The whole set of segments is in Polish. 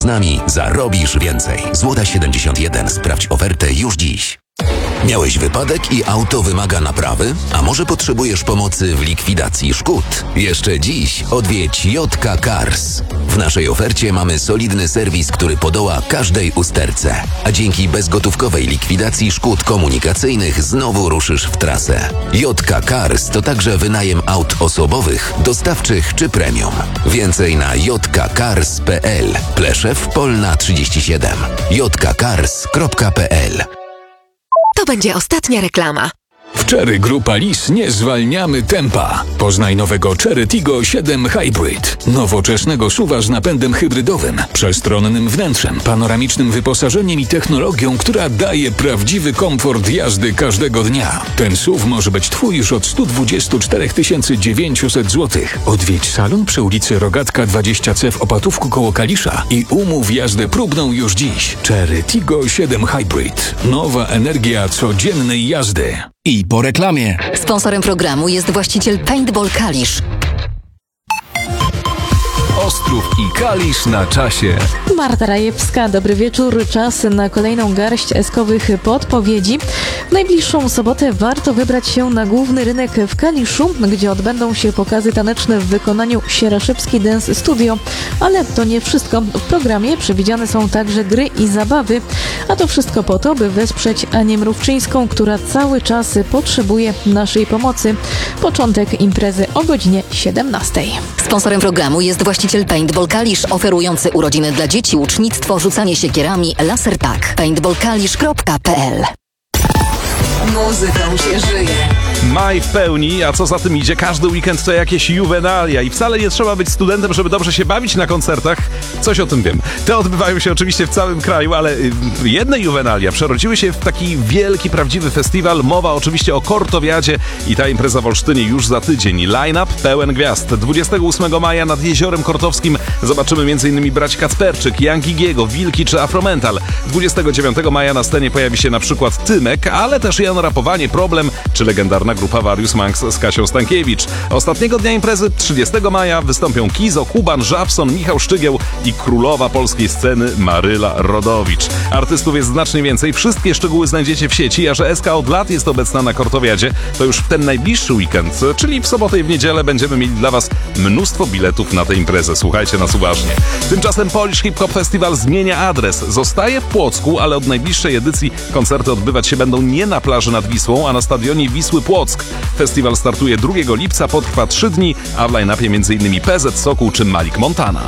nami zarobisz więcej. Złota 71. Sprawdź ofertę już dziś. Miałeś wypadek i auto wymaga naprawy? A może potrzebujesz pomocy w likwidacji szkód? Jeszcze dziś odwiedź JK Cars. W naszej ofercie mamy solidny serwis, który podoła każdej usterce. A dzięki bezgotówkowej likwidacji szkód komunikacyjnych znowu ruszysz w trasę. JK Cars to także wynajem aut osobowych, dostawczych czy premium. Więcej na jkcars.pl. Pleszew Polna 37. jkcars.pl. To będzie ostatnia reklama. W Chery Grupa Lis nie zwalniamy tempa. Poznaj nowego Chery Tiggo 7 Hybrid. Nowoczesnego SUV-a z napędem hybrydowym, przestronnym wnętrzem, panoramicznym wyposażeniem i technologią, która daje prawdziwy komfort jazdy każdego dnia. Ten SUV może być Twój już od 124 900 zł. Odwiedź salon przy ulicy Rogatka 20C w Opatówku koło Kalisza i umów jazdę próbną już dziś. Chery Tiggo 7 Hybrid. Nowa energia codziennej jazdy. I po reklamie. Sponsorem programu jest właściciel Paintball Kalisz. Ostrów i Kalisz na czasie. Marta Rajewska, dobry wieczór. Czas na kolejną garść eskowych podpowiedzi. W najbliższą sobotę warto wybrać się na główny rynek w Kaliszu, gdzie odbędą się pokazy taneczne w wykonaniu Sieraszewski Dance Studio. Ale to nie wszystko. W programie przewidziane są także gry i zabawy. A to wszystko po to, by wesprzeć Anię Mrówczyńską, która cały czas potrzebuje naszej pomocy. Początek imprezy o godzinie 17. Sponsorem programu jest właściciel Paintball Kalisz, oferujący urodziny dla dzieci, ucznictwo, rzucanie siekierami, lasertag. paintballkalisz.pl. Muzyką się żyje. Maj w pełni, a co za tym idzie, każdy weekend to jakieś juwenalia i wcale nie trzeba być studentem, żeby dobrze się bawić na koncertach. Coś o tym wiem. Te odbywają się oczywiście w całym kraju, ale jedne juwenalia przerodziły się w taki wielki, prawdziwy festiwal. Mowa oczywiście o Kortowiadzie i ta impreza w Olsztynie już za tydzień. Line-up pełen gwiazd. 28 maja nad Jeziorem Kortowskim zobaczymy m.in. braci Kacperczyk, Jan Gigiego, Wilki czy Afromental. 29 maja na scenie pojawi się na przykład Tymek, ale też Jan Rapowanie, Problem czy legendarna grupa Various Monks z Kasią Stankiewicz. Ostatniego dnia imprezy, 30 maja, wystąpią Kizo, Kuban, Żabson, Michał Szczygieł i królowa polskiej sceny Maryla Rodowicz. Artystów jest znacznie więcej, wszystkie szczegóły znajdziecie w sieci, a że SK od lat jest obecna na Kortowiadzie, to już w ten najbliższy weekend, czyli w sobotę i w niedzielę, będziemy mieli dla Was mnóstwo biletów na tę imprezę. Słuchajcie nas uważnie. Tymczasem Polish Hip Hop Festival zmienia adres. Zostaje w Płocku, ale od najbliższej edycji koncerty odbywać się będą nie na plaży nad Wisłą, a na stadionie Wisły Płock. Festiwal startuje 2 lipca, potrwa 3 dni, a w line-upie m.in. PZ, Sokół czy Malik Montana.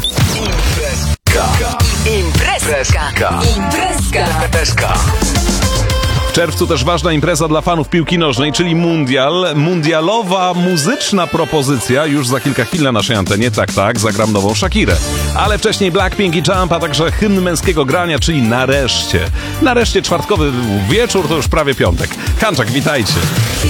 Imprezka. W czerwcu też ważna impreza dla fanów piłki nożnej, czyli Mundial. Mundialowa muzyczna propozycja już za kilka chwil na naszej antenie. Tak, zagram nową Shakirę. Ale wcześniej Blackpink i Jump, a także hymn męskiego grania, czyli Nareszcie. Nareszcie czwartkowy wieczór, to już prawie piątek. Hanczak, witajcie.